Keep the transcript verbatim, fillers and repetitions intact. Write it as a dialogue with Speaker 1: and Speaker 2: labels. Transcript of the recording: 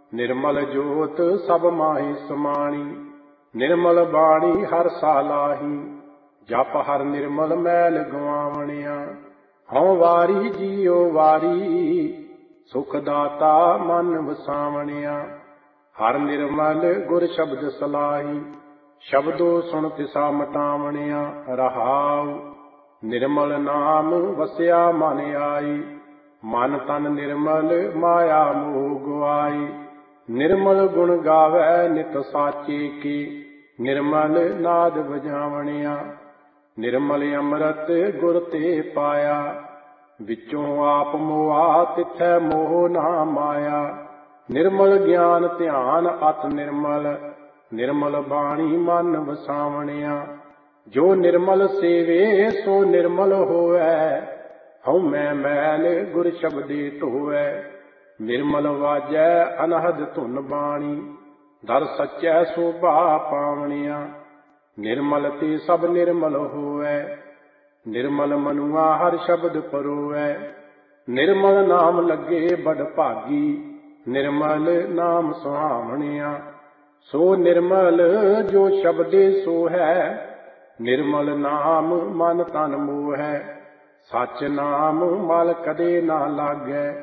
Speaker 1: निर्मल जोत सब माहि समाणी, निर्मल बाणी हर सालाही। जप हर निर्मल मैल गवावणिया, हਉ वारी जियो वारी। सुख दाता मन वसावणिया, हर निर्मल गुर शब्द सलाही। शब्दो सुन तिसा मटावणिया, रहाउ निर्मल नाम वसिया मन आई। मन तन निर्मल माया मोह गुआई। निर्मल गुण गावै नित साचे की, निर्मल नाद बजावणिया। निर्मल अमृत गुर ते पाया, विचों आप मोआ तिथै मोह ना माया। निर्मल ज्ञान ध्यान अत निर्मल, निर्मल बाणी मन वसावणिया। जो निर्मल सेवे सो निर्मल होवै, हਉ मैं मैल गुर शब्दे ढोवै। निर्मल वाजै अनहद धुन बाणी, दर सच्चै शोभा पावणिया। निर्मल ते सब निर्मल होवै, निर्मल मनुआ हर शब्द परोवै। निर्मल नाम लगे बड़ भागी, निर्मल नाम सुहावणिया। सो निर्मल जो शब्दे सो है, निर्मल नाम मन तन मोह है। सच नाम मल कदे ना लागै,